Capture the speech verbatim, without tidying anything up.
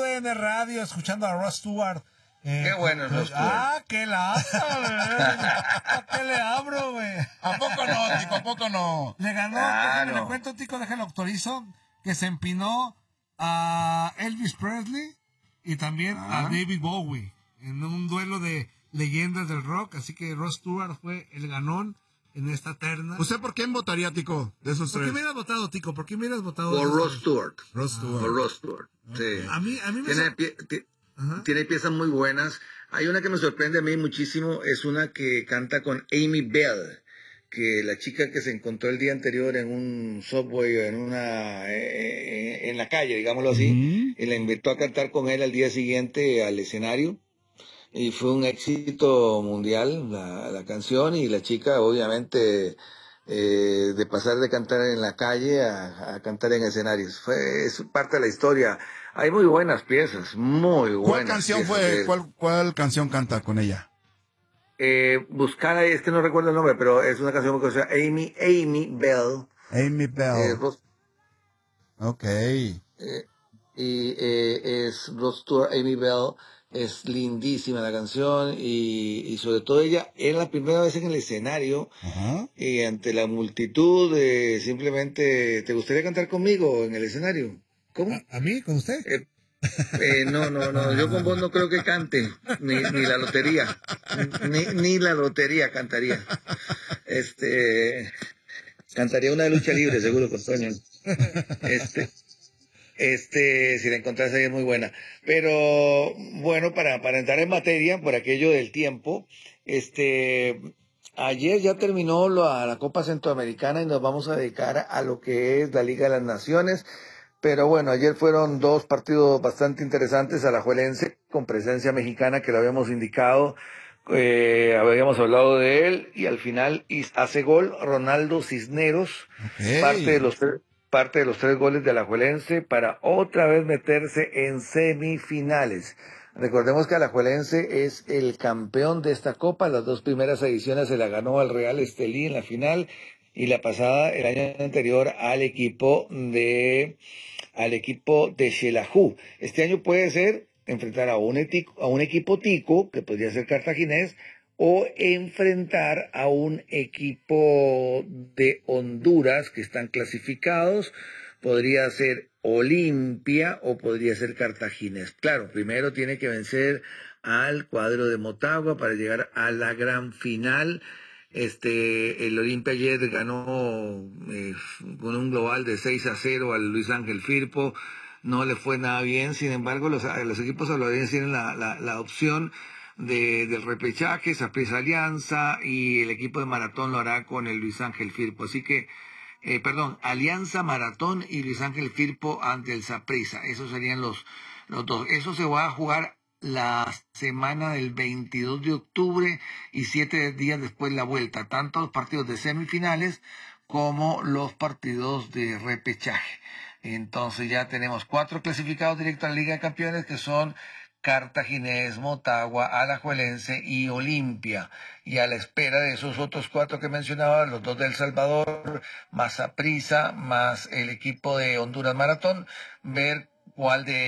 D N Radio escuchando a Ross Stewart. Eh, Qué bueno es Ross Stewart. Ah, qué lata, ¿qué le abro, güey? ¿A poco no, Tico? ¿A poco no? Le ganó, Claro. déjame le cuento, Tico, déjalo autorizo, que se empinó a Elvis Presley y también ah. a David Bowie en un duelo de leyendas del rock, así que Ross Stewart fue el ganón en esta terna. ¿Usted por quién votaría, Tico, de esos ¿Por tres? qué me hubieras votado, Tico? ¿Por qué me hubieras votado? Por Ross tres? Stewart. Ross Stewart. Por Ross Stewart, sí. A mí, a mí me... Tiene, so- pie, ti- tiene piezas muy buenas. Hay una que me sorprende a mí muchísimo, es una que canta con Amy Bell, que la chica que se encontró el día anterior en un subway o en una eh, en la calle, digámoslo así, Mm. y la invitó a cantar con él al día siguiente al escenario. Y fue un éxito mundial la, la canción, y la chica obviamente eh, de pasar de cantar en la calle a, a cantar en escenarios. Fue, es parte de la historia. Hay muy buenas piezas, muy buenas. ¿Cuál canción piezas fue? de él. ¿Cuál, ¿Cuál canción canta con ella? Eh, buscar ahí, es que no recuerdo el nombre, pero es una canción que se llama Amy, Amy Bell. Amy Bell. Eh, Ross- Ok. eh, y eh, es Ross Stewart, Amy Bell. Es lindísima la canción, y, y sobre todo ella era la primera vez en el escenario, Ajá. y ante la multitud eh, simplemente, ¿te gustaría cantar conmigo en el escenario? ¿Cómo? ¿A, a mí? ¿Con usted? Eh, eh, no, no, no, yo con vos no creo que cante, ni, ni la lotería, ni, ni la lotería cantaría. Este, cantaría una de lucha libre, seguro, con Toño. Este, este, si la encontrás ahí es muy buena. Pero, bueno, para, para entrar en materia, por aquello del tiempo, este, ayer ya terminó la, la Copa Centroamericana y nos vamos a dedicar a lo que es la Liga de las Naciones. Pero bueno, ayer fueron dos partidos bastante interesantes. Alajuelense, con presencia mexicana, que lo habíamos indicado, eh, habíamos hablado de él, y al final hace gol Ronaldo Cisneros, Ok. parte de los tres, parte de los tres goles de Alajuelense, para otra vez meterse en semifinales. Recordemos que Alajuelense es el campeón de esta copa. Las dos primeras ediciones se la ganó al Real Estelí en la final, y la pasada, el año anterior, al equipo de al equipo de Xelajú. Este año puede ser enfrentar a un, etico, a un equipo tico, que podría ser cartaginés, o enfrentar a un equipo de Honduras que están clasificados. Podría ser Olimpia o podría ser Cartaginés. Claro, primero tiene que vencer al cuadro de Motagua para llegar a la gran final. Este, el Olimpia ayer ganó eh, con un global de seis a cero al Luis Ángel Firpo. No le fue nada bien. Sin embargo, los, los equipos salvadoreños tienen la, la, la opción de, del repechaje, Saprissa Alianza, y el equipo de Maratón lo hará con el Luis Ángel Firpo. Así que, eh, perdón, Alianza, Maratón y Luis Ángel Firpo ante el Saprissa. Esos serían los, los dos. Eso se va a jugar la semana del veintidós de octubre y siete días después la vuelta, tanto los partidos de semifinales como los partidos de repechaje. Entonces ya tenemos cuatro clasificados directos a la Liga de Campeones, que son Cartaginés, Motagua, Alajuelense y Olimpia. Y a la espera de esos otros cuatro que mencionaba, los dos de El Salvador, más Saprissa, más el equipo de Honduras Maratón, ver cuál de